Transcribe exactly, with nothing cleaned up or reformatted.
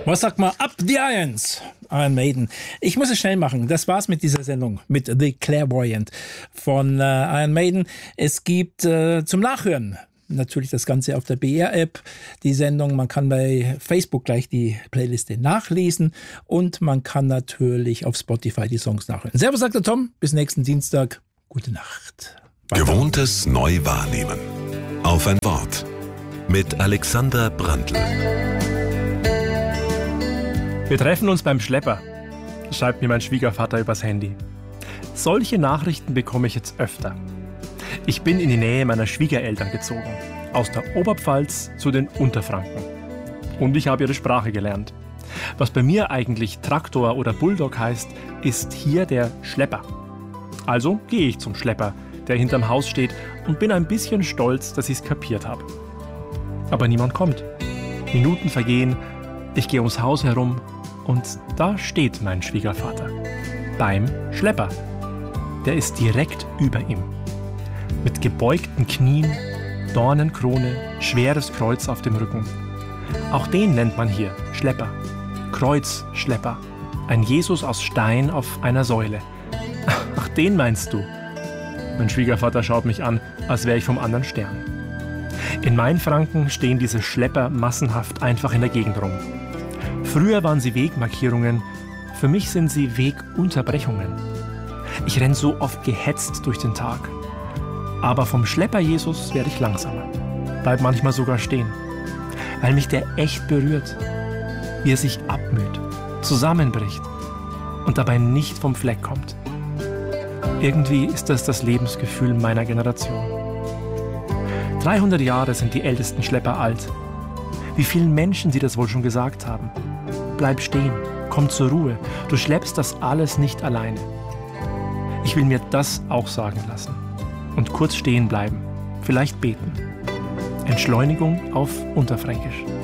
Was sagt man? Up the Irons! Iron Maiden. Ich muss es schnell machen. Das war's mit dieser Sendung, mit The Clairvoyant von äh, Iron Maiden. Es gibt äh, zum Nachhören natürlich das Ganze auf der B R-App, die Sendung. Man kann bei Facebook gleich die Playliste nachlesen und man kann natürlich auf Spotify die Songs nachhören. Servus, sagt der Tom. Bis nächsten Dienstag. Gute Nacht. Weiter. Gewohntes neu wahrnehmen. Auf ein Wort. Mit Alexander Brandl. Wir treffen uns beim Schlepper, schreibt mir mein Schwiegervater übers Handy. Solche Nachrichten bekomme ich jetzt öfter. Ich bin in die Nähe meiner Schwiegereltern gezogen, aus der Oberpfalz zu den Unterfranken. Und ich habe ihre Sprache gelernt. Was bei mir eigentlich Traktor oder Bulldog heißt, ist hier der Schlepper. Also gehe ich zum Schlepper, der hinterm Haus steht, und bin ein bisschen stolz, dass ich es kapiert habe. Aber niemand kommt. Minuten vergehen, ich gehe ums Haus herum und da steht mein Schwiegervater. Beim Schlepper. Der ist direkt über ihm. Mit gebeugten Knien, Dornenkrone, schweres Kreuz auf dem Rücken. Auch den nennt man hier Schlepper. Kreuzschlepper. Ein Jesus aus Stein auf einer Säule. Ach, den meinst du? Mein Schwiegervater schaut mich an, als wäre ich vom anderen Stern. In Mainfranken stehen diese Schlepper massenhaft einfach in der Gegend rum. Früher waren sie Wegmarkierungen, für mich sind sie Wegunterbrechungen. Ich renne so oft gehetzt durch den Tag. Aber vom Schlepper Jesus werde ich langsamer, bleib manchmal sogar stehen, weil mich der echt berührt, wie er sich abmüht, zusammenbricht und dabei nicht vom Fleck kommt. Irgendwie ist das das Lebensgefühl meiner Generation. dreihundert Jahre sind die ältesten Schlepper alt. Wie vielen Menschen sie das wohl schon gesagt haben. Bleib stehen, komm zur Ruhe, du schleppst das alles nicht alleine. Ich will mir das auch sagen lassen und kurz stehen bleiben, vielleicht beten. Entschleunigung auf Unterfränkisch.